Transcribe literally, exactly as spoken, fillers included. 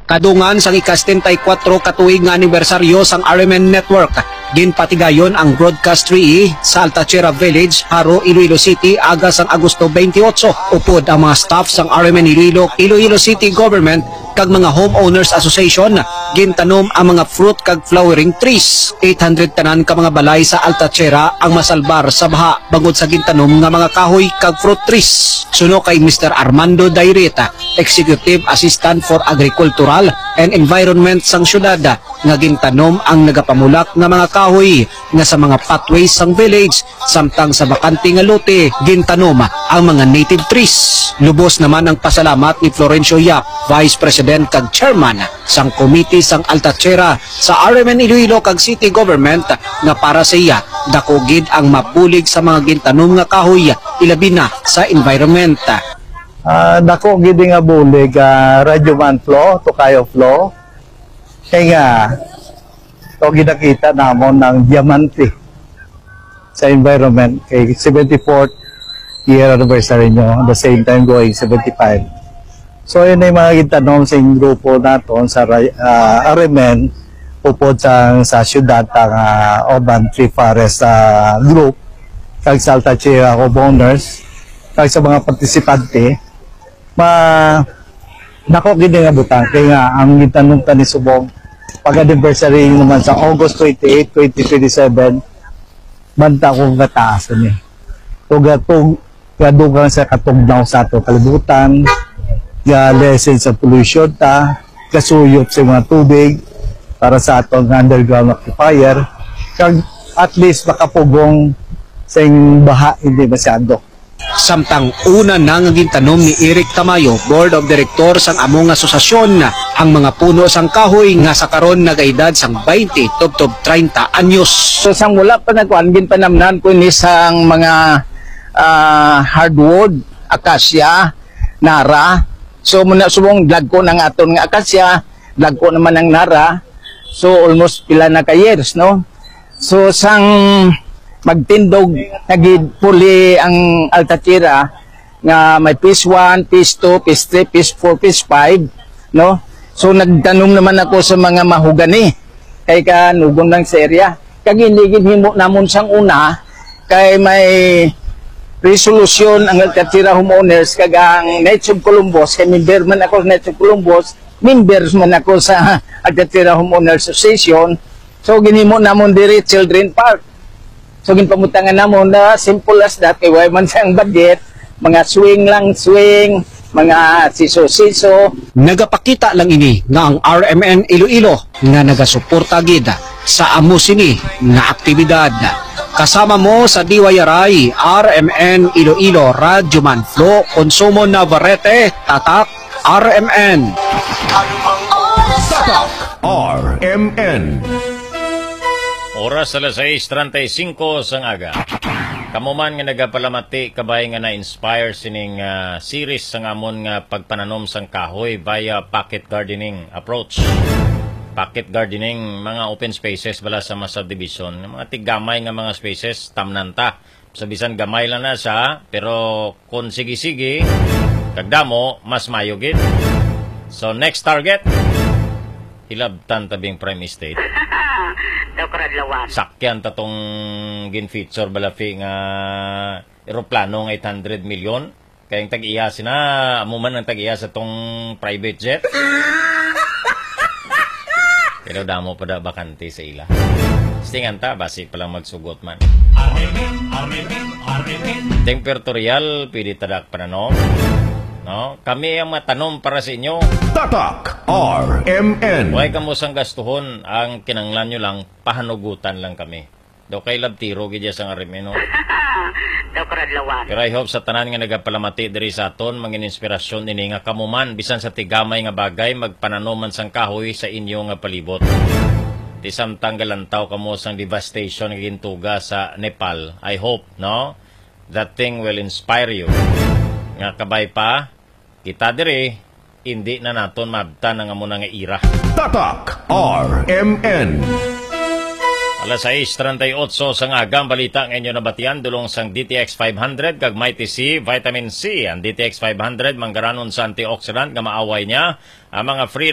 Kadungan sang ika-setenta-y-kwatro katuig nga anibersaryo sang R M N Network, ginpatigayon ang broadcast tree sa Altacherra Village, Haro, Iloilo City aga sang Agosto twenty-eight. Upod ang mga staff sang R M N Iloilo, Iloilo City Government kag mga Homeowners Association gintanom ang mga fruit kag flowering trees. eight hundred tanan ka mga balay sa Altacherra ang masalbar sa baha bangod sa gintanom nga mga kahoy kag fruit trees. Suno kay Mister Armando Daireta, Executive Assistant for Agricultural and Environment sang syudad, nga gintanom ang nagapamulak nga mga kahoy nga sa mga pathways sang village, samtang sa bakante nga lote gintanom ang mga native trees. Lubos naman ang pasalamat ni Florencio Yap, Vice President kag Chairman sang Committee sang Altacherra sa R M N Iloilo kag City Government, nga para sa iya dakogid ang mapulig sa mga gintanom nga kahoy, ilabi na sa environment. Uh, dako gidi nga bulig uh, Radyo Man Flow, Tokayo Flow. Kaya nga, ito ginakita namon ng diamante sa environment kay seventy-fourth year anniversary nyo, at the same time going seventy-five. So yun ay mga gintanom sa grupo naton sa uh, R M N upod sa, sa syudad ang uh, Urban Tree Forest uh, Group kag sa Altacherra homeowners kag sa mga partisipante. Ma nako gid nga butang kay nga ang gitanong ta ni subong pag-anniversary naman sa August twenty-eighth, twenty twenty-seven banta ko gataas ni. Tuga tug kadugang sa katugnaw sa ato kalibutan, ga lessen sa pollution ta, kasuyot sa mga tubig para sa atong underground aquifer kag at least makapugong sa baha hindi masyado. Samtang una nang gintanom ni Eric Tamayo, Board of Directors sang among asosasyon, ang mga puno sang kahoy nga sa karon nagaedad sang twenty tubtob thirty anyos. So sang wala pa nagkuan ginpanamnan ko ni sang mga uh, hardwood, acacia, nara. So muna subong dagko ng aton nga acacia, dagko naman ng nara. So almost pila na ka years, no? So sang magtindog nagid puli ang Altacherra nga may phase one, phase two, phase three, phase four, phase five, no? So nagtanong naman ako sa mga mahugani kay kanugong lang sa area. Kag iligid himo namon sang una kay may resolution ang Altacherra homeowners kag ang Knights of Columbus, kay member man ako sa Knights of Columbus, members man ako sa Altacherra Homeowners Association. So ginhimo namon diri Children Park. So ginpamutangan namon na simple as that kay way man sang budget, mga swing lang swing, mga siso-siso. Nagapakita lang ini nga ang R M N Iloilo nga nagasuporta gid sa amo sini nga aktibidad. Kasama mo sa D Y R I, R M N Iloilo, Radyo Man Flow, Consumo Navarrete, Tatak, R M N. Tatak R M N. Oras alas sais treinta y cinco sang aga. Kamuman nga nagapalamati kabay nga na-inspire sining uh, series sang amon nga pagpananom sang kahoy via pocket gardening approach. Pocket gardening, mga open spaces bala sa mga subdivision, mga tiggamay nga mga spaces tamnanta. Sabisan gamay lang na sa, pero kung sige-sige, kagdamo, mas mayugid. So next target, Hilabtan tabing Prime Estate. Sakyan tatong gin-feature balafi nga eroplano nga eight hundred million. Kayang tag-iya sina, amuman ang tag-iya sa tong private jet. Pero damo pa da bakante sa ila. Stingan ta, basi palang magsugot man. Temperatorial, pwede tadak pananom. No? Kami ang matanom para sa inyo. Tatak R M N. Huwag kamo sang gastuhon, ang kinanglan nyo lang, pahanugutan lang kami. Daw kay labtiro, gidya sang arimeno. Pero I hope sa tanan nga nagapalamati diri sa aton, mangin inspirasyon ini nga kamuman, bisan sa tigamay nga bagay, magpananoman sang kahoy sa inyo nga palibot. Ti samtang galantaw kamo sang devastation nga gintuga sa Nepal. I hope, no? That thing will inspire you. Nga kabay pa, kita diri, hindi na naton mabtan nga muna nga ira. Tatak R M N. alas sais treinta y ocho sang agang balita ng inyo nabatian dulong sang D T X five hundred kag Mighty C Vitamin C. Ang D T X five hundred manggaranon sa antioxidant nga maaway niya ang mga free